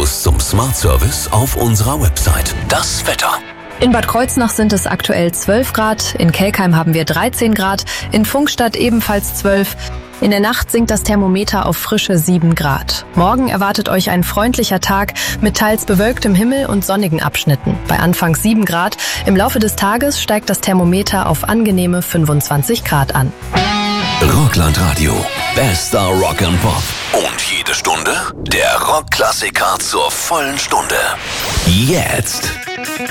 Infos zum Smart Service auf unserer Website. Das Wetter. In Bad Kreuznach sind es aktuell 12 Grad, in Kelkheim haben wir 13 Grad, in Pfungstadt ebenfalls 12. In der Nacht sinkt das Thermometer auf frische 7 Grad. Morgen erwartet euch ein freundlicher Tag mit teils bewölktem Himmel und sonnigen Abschnitten. Bei anfangs 7 Grad. Im Laufe des Tages steigt das Thermometer auf angenehme 25 Grad an. Rockland-Radio. Bester Rock and Pop. Und jede Stunde der Rockklassiker zur vollen Stunde. Jetzt.